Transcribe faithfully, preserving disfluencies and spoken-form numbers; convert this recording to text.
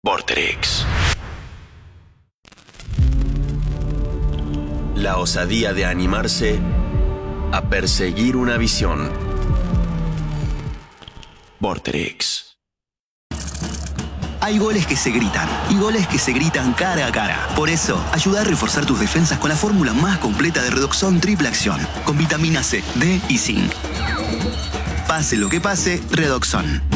Vorterix. La osadía de animarse a perseguir una visión. Vorterix. Hay goles que se gritan y goles que se gritan cara a cara. Por eso, ayuda a reforzar tus defensas con la fórmula más completa de Redoxon Triple Acción, con vitamina C, D y zinc. Pase lo que pase, Redoxon.